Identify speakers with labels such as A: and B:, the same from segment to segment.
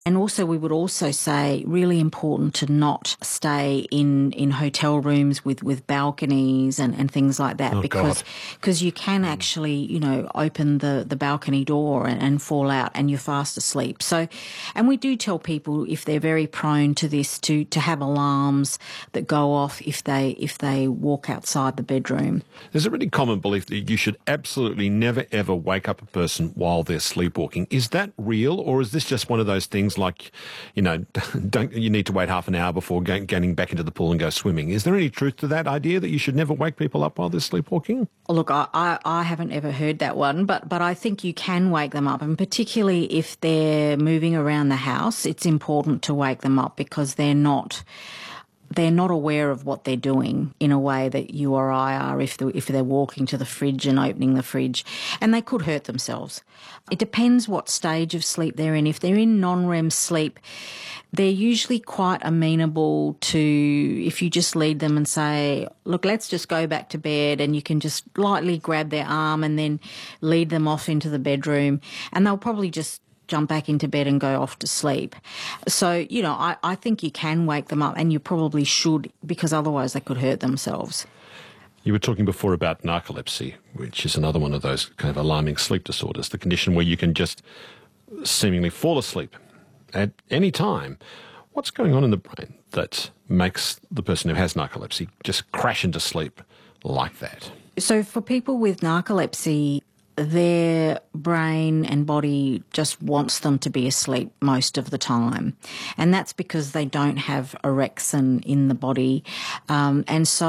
A: And also, we would also say really important to not stay in hotel rooms with balconies and things like that,
B: Oh,
A: because you can actually, open the balcony door and fall out and you're fast asleep. So, and we do tell people, if they're very prone to this, to have alarms that go off if they walk outside the bedroom.
B: There's a really common belief that you should absolutely never, ever wake up a person while they're sleepwalking. Is that real, or is this just one of those things like, you need to wait half an hour before getting back into the pool and go swimming? Is there any truth to that idea that you should never wake people up while they're sleepwalking?
A: Look, I haven't ever heard that one, but I think you can wake them up, and particularly if they're moving around the house, it's important to wake them up, because they're not aware of what they're doing in a way that you or I are if they're walking to the fridge and opening the fridge, and they could hurt themselves. It depends what stage of sleep they're in. If they're in non-REM sleep, they're usually quite amenable to, if you just lead them and say, look, let's just go back to bed, and you can just lightly grab their arm and then lead them off into the bedroom, and they'll probably just jump back into bed and go off to sleep. So, I think you can wake them up, and you probably should, because otherwise they could hurt themselves.
B: You were talking before about narcolepsy, which is another one of those kind of alarming sleep disorders, the condition where you can just seemingly fall asleep at any time. What's going on in the brain that makes the person who has narcolepsy just crash into sleep like that?
A: So for people with narcolepsy, their brain and body just wants them to be asleep most of the time. And that's because they don't have orexin in the body. And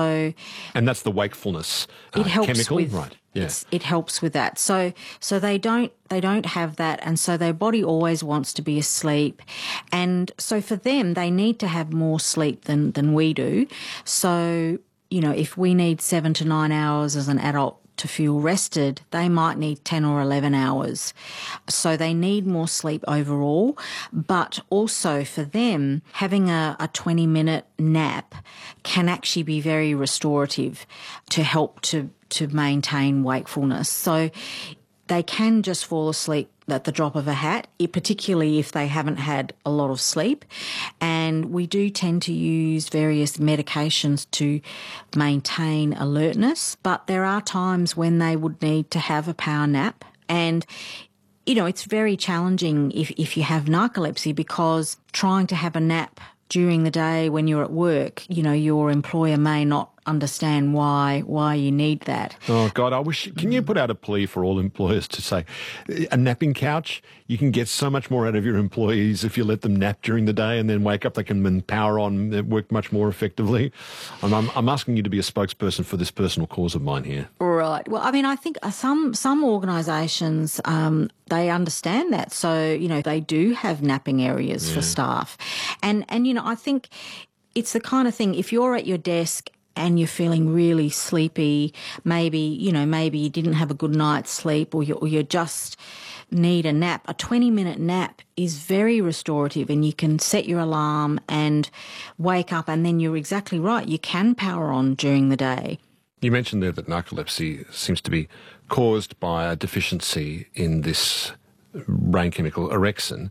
A: that's
B: the wakefulness
A: it helps
B: chemical?
A: With,
B: right. Yes.
A: It helps with that. So they don't have that, and so their body always wants to be asleep. And so for them, they need to have more sleep than we do. So, if we need 7 to 9 hours as an adult to feel rested, they might need 10 or 11 hours. So they need more sleep overall, but also for them, having a 20-minute nap can actually be very restorative to help to maintain wakefulness. So they can just fall asleep at the drop of a hat, particularly if they haven't had a lot of sleep. And we do tend to use various medications to maintain alertness, but there are times when they would need to have a power nap. And it's very challenging if you have narcolepsy, because trying to have a nap during the day when you're at work, your employer may not understand why you need that.
B: Oh, God, can you put out a plea for all employers to say, a napping couch, you can get so much more out of your employees if you let them nap during the day and then wake up, they can then power on, work much more effectively. I'm asking you to be a spokesperson for this personal cause of mine here.
A: Right. Well, I think some organisations, they understand that. So, they do have napping areas for staff. And I think it's the kind of thing, if you're at your desk and you're feeling really sleepy, maybe you didn't have a good night's sleep, or you just need a nap, a 20-minute nap is very restorative, and you can set your alarm and wake up, and then you're exactly right, you can power on during the day.
B: You mentioned there that narcolepsy seems to be caused by a deficiency in this brain chemical orexin.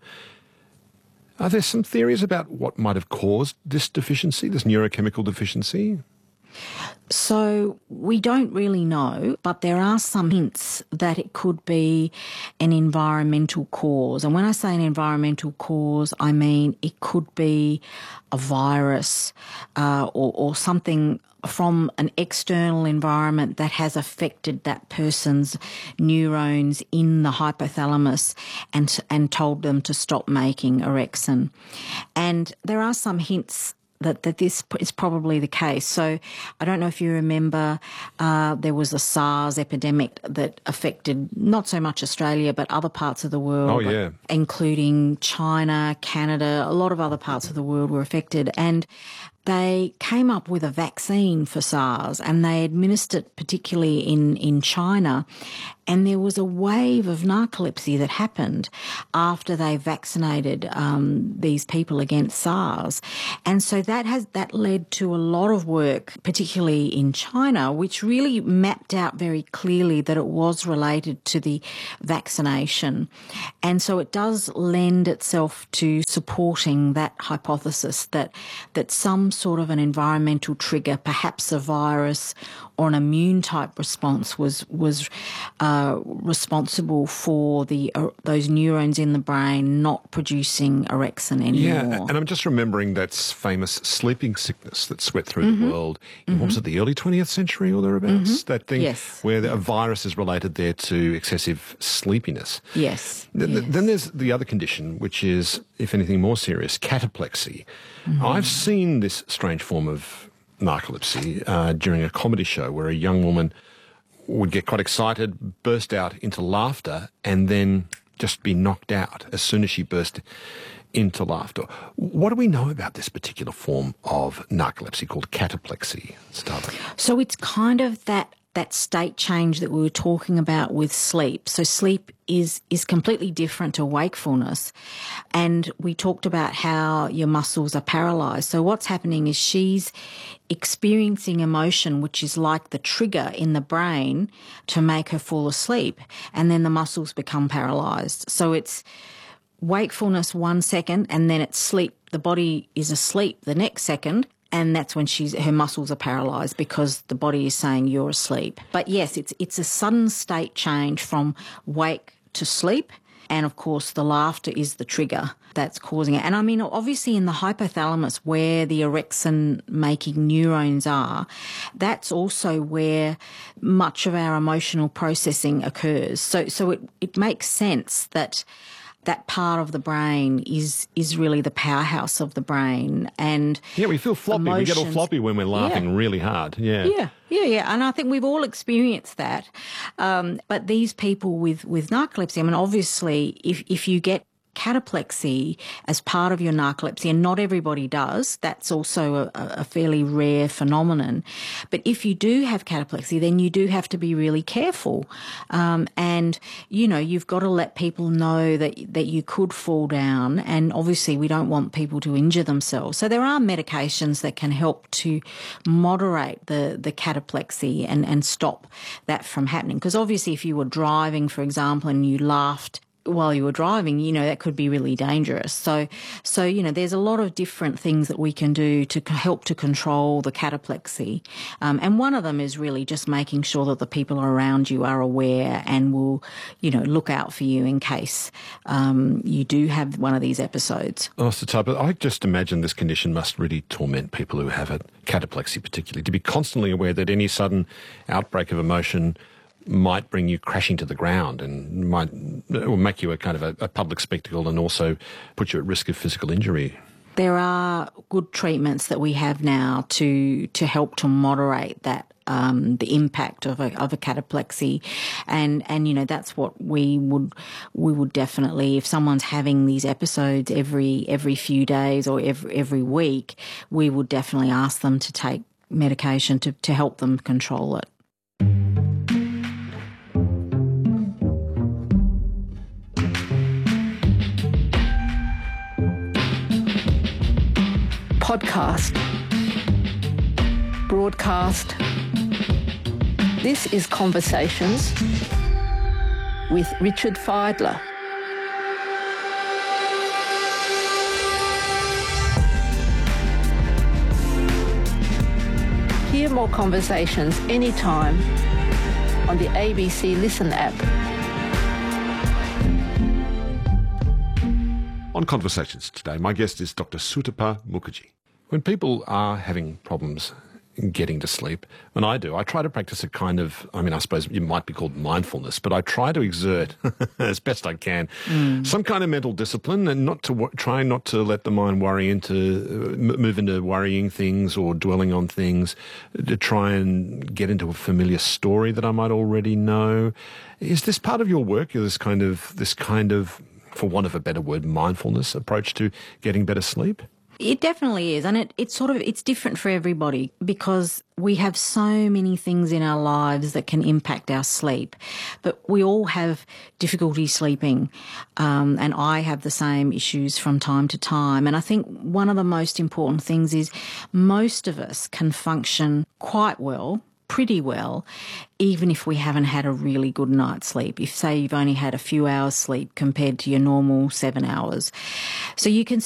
B: Are there some theories about what might have caused this deficiency, this neurochemical deficiency?
A: So we don't really know, but there are some hints that it could be an environmental cause. And when I say an environmental cause, I mean it could be a virus or something from an external environment that has affected that person's neurons in the hypothalamus and told them to stop making orexin. And there are some hints that this is probably the case. So I don't know if you remember, there was a SARS epidemic that affected not so much Australia, but other parts of the world, including China, Canada, a lot of other parts of the world were affected. And they came up with a vaccine for SARS, and they administered it particularly in China. And there was a wave of narcolepsy that happened after they vaccinated these people against SARS. And so that led to a lot of work, particularly in China, which really mapped out very clearly that it was related to the vaccination. And so it does lend itself to supporting that hypothesis that some sort of an environmental trigger, perhaps a virus or an immune type response, was responsible for those neurons in the brain not producing orexin anymore.
B: Yeah, and I'm just remembering that famous sleeping sickness that swept through the world in, what was it, the early 20th century or thereabouts? That thing where a virus is related there to excessive sleepiness.
A: Yes.
B: Then there's the other condition, which is, if anything more serious, cataplexy. I've seen this strange form of narcolepsy during a comedy show where a young woman would get quite excited, burst out into laughter, and then just be knocked out as soon as she burst into laughter. What do we know about this particular form of narcolepsy called cataplexy, Sitapa?
A: So it's kind of that state change that we were talking about with sleep. So sleep is completely different to wakefulness. And we talked about how your muscles are paralyzed. So what's happening is she's experiencing emotion, which is like the trigger in the brain to make her fall asleep. And then the muscles become paralyzed. So it's wakefulness 1 second, and then it's sleep. The body is asleep the next second. And that's when her muscles are paralysed because the body is saying you're asleep. But yes, it's a sudden state change from wake to sleep. And of course, the laughter is the trigger that's causing it. And I mean, obviously in the hypothalamus where the orexin-making neurons are, that's also where much of our emotional processing occurs. So it makes sense that part of the brain is really the powerhouse of the brain. And
B: yeah, we feel floppy. We get all floppy when we're laughing really hard. Yeah.
A: And I think we've all experienced that. But these people with narcolepsy, I mean, obviously, if you get cataplexy as part of your narcolepsy, and not everybody does. That's also a fairly rare phenomenon. But if you do have cataplexy, then you do have to be really careful. And, you've got to let people know that you could fall down. And obviously we don't want people to injure themselves. So there are medications that can help to moderate the cataplexy and stop that from happening. Because obviously if you were driving, for example, and you laughed while you were driving, that could be really dangerous. So, there's a lot of different things that we can do to help to control the cataplexy. And one of them is really just making sure that the people around you are aware and will, look out for you in case you do have one of these episodes.
B: Oh, Sitapa, I just imagine this condition must really torment people who have it, cataplexy particularly, to be constantly aware that any sudden outbreak of emotion might bring you crashing to the ground and will make you a kind of a public spectacle and also put you at risk of physical injury.
A: There are good treatments that we have now to help to moderate that the impact of a cataplexy, and that's what we would definitely, if someone's having these episodes every few days or every week, we would definitely ask them to take medication to help them control it.
C: Podcast, broadcast. This is Conversations with Richard Fidler. Hear more conversations anytime on the ABC Listen app.
B: On Conversations today, my guest is Dr. Sutapa Mukherjee. When people are having problems getting to sleep, and I do, I try to practice a kind of, I suppose it might be called mindfulness, but I try to exert, as best I can, some kind of mental discipline and try not to let the mind move into worrying things or dwelling on things, to try and get into a familiar story that I might already know. Is this part of your work, this kind of, for want of a better word, mindfulness approach to getting better sleep?
A: It definitely is. And it's different for everybody because we have so many things in our lives that can impact our sleep. But we all have difficulty sleeping. And I have the same issues from time to time. And I think one of the most important things is most of us can function quite well, pretty well, even if we haven't had a really good night's sleep. If, say, you've only had a few hours sleep compared to your normal 7 hours. So you can